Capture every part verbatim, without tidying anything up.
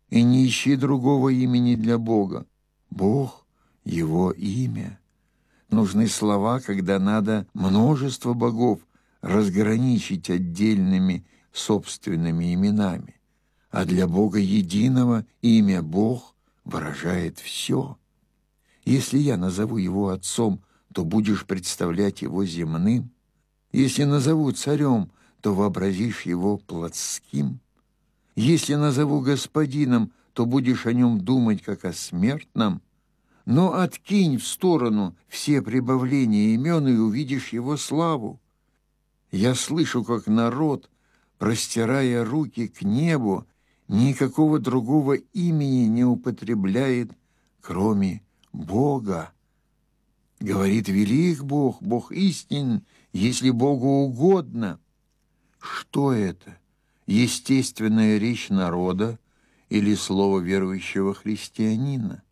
и не ищи другого имени для Бога. Бог — Его имя. Нужны слова, когда надо множество богов разграничить отдельными собственными именами. А для Бога единого имя Бог выражает все. Если я назову Его Отцом, то будешь представлять Его земным. Если назову Царем, то вообразишь Его плотским. Если назову Господином, то будешь о Нем думать, как о смертном. Но откинь в сторону все прибавления имен и увидишь Его славу. Я слышу, как народ, простирая руки к небу, никакого другого имени не употребляет, кроме Бога. Говорит: велик Бог, Бог истинен, если Богу угодно. Что это? Естественная речь народа или слово верующего христианина?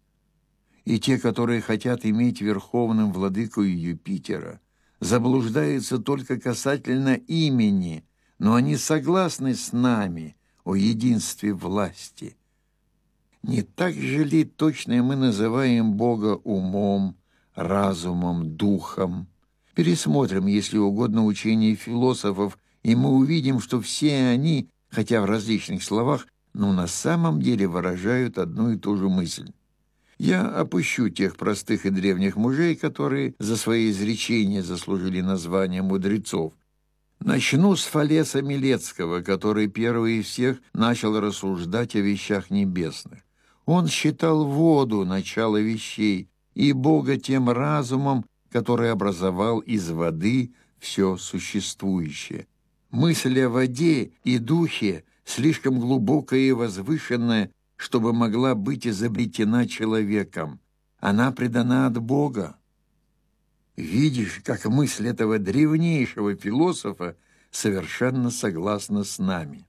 И те, которые хотят иметь верховным владыку Юпитера, заблуждаются только касательно имени, но они согласны с нами о единстве власти. Не так же ли точно мы называем Бога умом, разумом, духом? Пересмотрим, если угодно, учение философов, и мы увидим, что все они, хотя в различных словах, но на самом деле выражают одну и ту же мысль. Я опущу тех простых и древних мужей, которые за свои изречения заслужили название мудрецов. Начну с Фалеса Милецкого, который первый из всех начал рассуждать о вещах небесных. Он считал воду начало вещей и Бога тем разумом, который образовал из воды все существующее. Мысль о воде и духе слишком глубокая и возвышенная, чтобы могла быть изобретена человеком. Она предана от Бога. Видишь, как мысль этого древнейшего философа совершенно согласна с нами.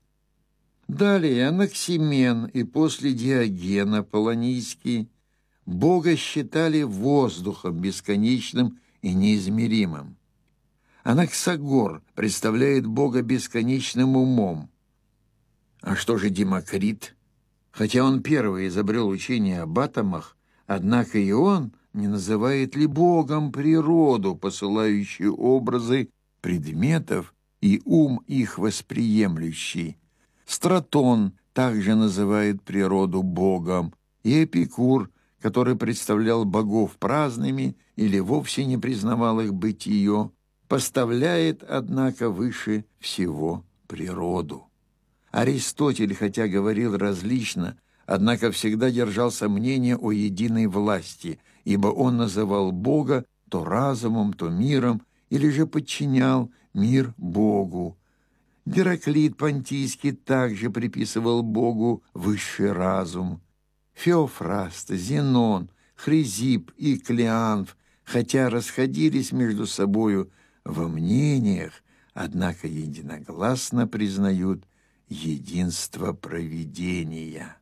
Далее Анаксимен и после Диоген Полонийский Бога считали воздухом бесконечным и неизмеримым. Анаксагор представляет Бога бесконечным умом. А что же Демокрит? Хотя он первый изобрел учение об атомах, однако и он не называет ли Богом природу, посылающую образы предметов и ум их восприемлющий. Стратон также называет природу Богом, и Эпикур, который представлял богов праздными или вовсе не признавал их бытие, поставляет, однако, выше всего природу. Аристотель, хотя говорил различно, однако всегда держался мнения о единой власти, ибо он называл Бога то разумом, то миром, или же подчинял мир Богу. Гераклит Понтийский также приписывал Богу высший разум. Феофраст, Зенон, Хризип и Клеанф, хотя расходились между собою во мнениях, однако единогласно признают единство провидения.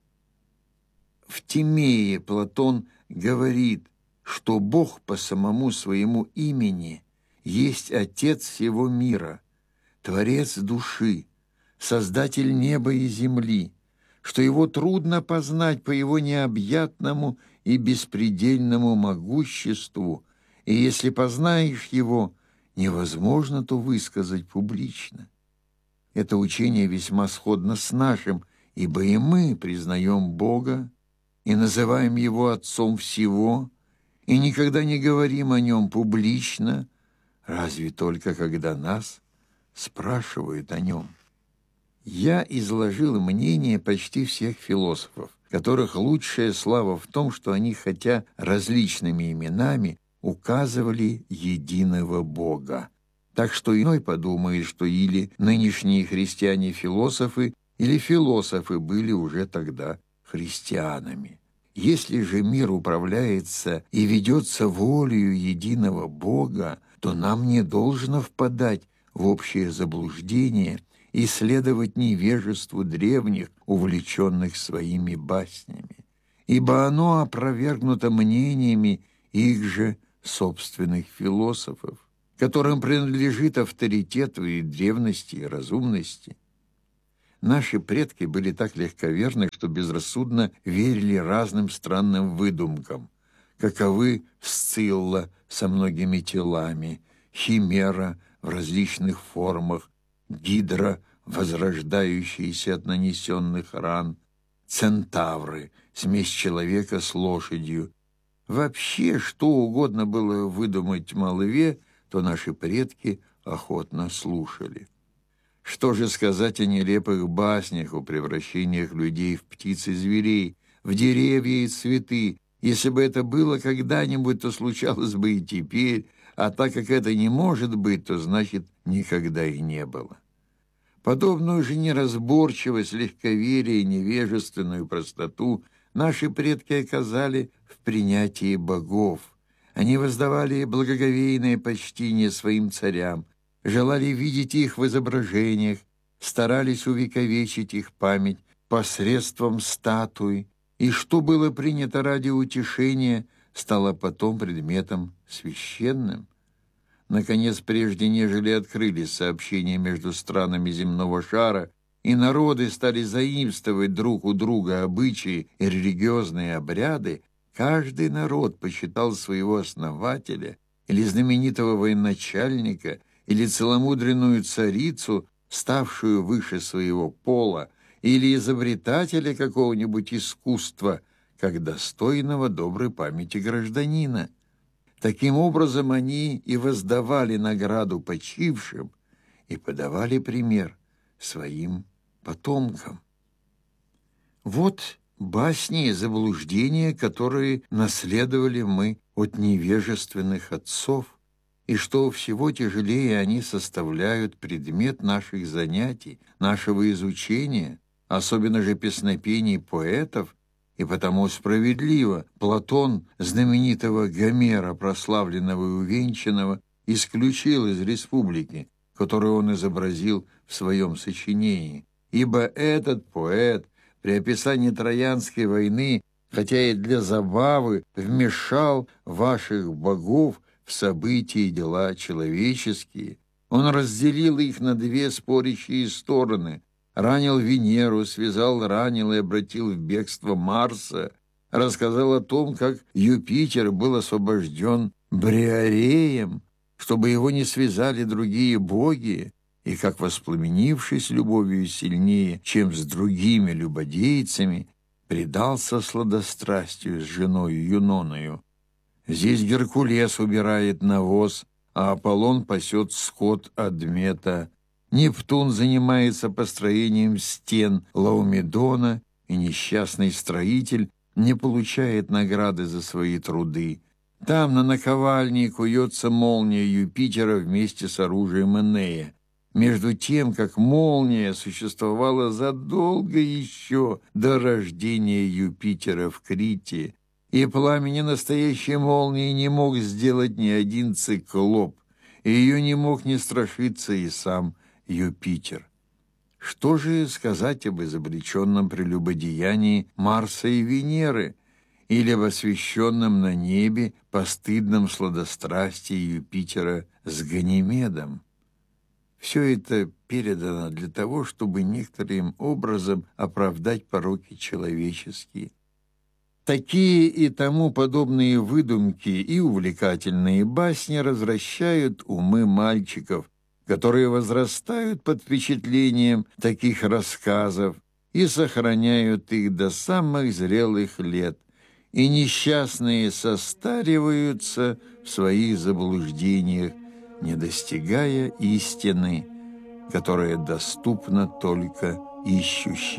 В Тимее Платон говорит, что Бог по самому своему имени есть Отец всего мира, Творец души, Создатель неба и земли, что Его трудно познать по Его необъятному и беспредельному могуществу, и если познаешь Его, невозможно то высказать публично. Это учение весьма сходно с нашим, ибо и мы признаем Бога и называем Его Отцом всего, и никогда не говорим о Нем публично, разве только когда нас спрашивают о Нем. Я изложил мнение почти всех философов, которых лучшая слава в том, что они, хотя различными именами, указывали единого Бога. Так что иной подумает, что или нынешние христиане-философы, или философы были уже тогда христианами. Если же мир управляется и ведется волею единого Бога, то нам не должно впадать в общее заблуждение и следовать невежеству древних, увлеченных своими баснями, ибо оно опровергнуто мнениями их же собственных философов, которым принадлежит авторитет в древности и разумности. Наши предки были так легковерны, что безрассудно верили разным странным выдумкам, каковы Сцилла со многими телами, Химера в различных формах, Гидра, возрождающиеся от нанесенных ран, Центавры, смесь человека с лошадью. Вообще, что угодно было выдумать молве, то наши предки охотно слушали. Что же сказать о нелепых баснях, о превращениях людей в птиц и зверей, в деревья и цветы? Если бы это было когда-нибудь, то случалось бы и теперь, а так как это не может быть, то значит никогда и не было. Подобную же неразборчивость, легковерие и невежественную простоту наши предки оказали в принятии богов. Они воздавали благоговейное почтение своим царям, желали видеть их в изображениях, старались увековечить их память посредством статуй, и что было принято ради утешения, стало потом предметом священным. Наконец, прежде нежели открылись сообщения между странами земного шара, и народы стали заимствовать друг у друга обычаи и религиозные обряды, каждый народ почитал своего основателя или знаменитого военачальника, или целомудренную царицу, ставшую выше своего пола, или изобретателя какого-нибудь искусства, как достойного доброй памяти гражданина. Таким образом, они и воздавали награду почившим и подавали пример своим потомкам. Вот басни и заблуждения, которые наследовали мы от невежественных отцов, и что всего тяжелее, они составляют предмет наших занятий, нашего изучения, особенно же песнопений поэтов, и потому справедливо Платон, знаменитого Гомера, прославленного и увенчанного, исключил из республики, которую он изобразил в своем сочинении, ибо этот поэт при описании Троянской войны, хотя и для забавы, вмешал ваших богов в события и дела человеческие. Он разделил их на две спорящие стороны, ранил Венеру, связал, ранил и обратил в бегство Марса, рассказал о том, как Юпитер был освобожден Бриареем, чтобы его не связали другие боги, и как, воспламенившись любовью сильнее, чем с другими любодейцами, предался сладострастию с женою Юноною. Здесь Геркулес убирает навоз, а Аполлон пасет скот Адмета. Нептун занимается построением стен Лаомедона, и несчастный строитель не получает награды за свои труды. Там на наковальне куется молния Юпитера вместе с оружием Энея. Между тем, как молния существовала задолго еще до рождения Юпитера в Крите, и пламени настоящей молнии не мог сделать ни один циклоп, и ее не мог не страшиться и сам Юпитер. Что же сказать об изобличенном прелюбодеянии Марса и Венеры, или об освященном на небе постыдном сладострастии Юпитера с Ганимедом? Все это передано для того, чтобы некоторым образом оправдать пороки человеческие. Такие и тому подобные выдумки и увлекательные басни развращают умы мальчиков, которые возрастают под впечатлением таких рассказов и сохраняют их до самых зрелых лет, и несчастные состариваются в своих заблуждениях, не достигая истины, которая доступна только ищущим.